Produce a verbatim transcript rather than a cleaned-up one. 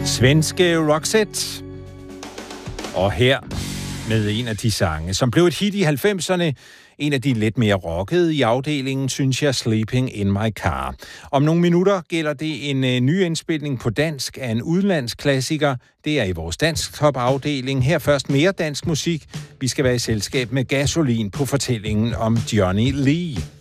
Svenske Roxette. Og her med en af de sange, som blev et hit i halvfemserne. En af de lidt mere rockede i afdelingen, synes jeg, Sleeping in My Car. Om nogle minutter gælder det en uh, ny indspilning på dansk af en udenlandsklassiker. Det er i vores dansk top-afdeling. Her først mere dansk musik. Vi skal være i selskab med Gasolin på fortællingen om Johnny Lee.